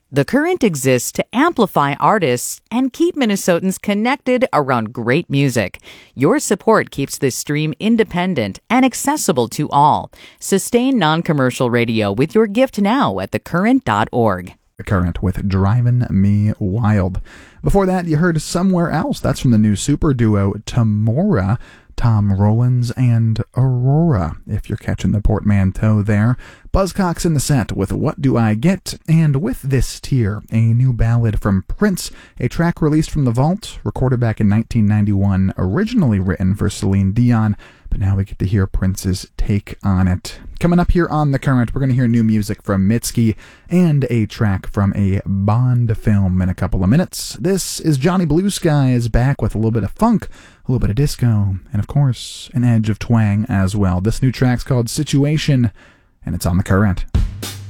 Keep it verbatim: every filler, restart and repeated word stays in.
The Current exists to amplify artists and keep Minnesotans connected around great music. Your support keeps this stream independent and accessible to all. Sustain non-commercial radio with your gift now at the current dot org. The Current with Drivin' Me Wild. Before that, you heard Somewhere Else. That's from the new super duo Tamora, Tom Rollins and Aurora, if you're catching the portmanteau there. Buzzcocks in the set with What Do I Get? And With This Tear, a new ballad from Prince, a track released from the vault, recorded back in nineteen ninety-one, originally written for Celine Dion, but now we get to hear Prince's take on it. Coming up here on The Current, we're going to hear new music from Mitski and a track from a Bond film in a couple of minutes. This is Johnny Blue Skies back with a little bit of funk, a little bit of disco, and of course, an edge of twang as well. This new track's called Situation, and it's on The Current.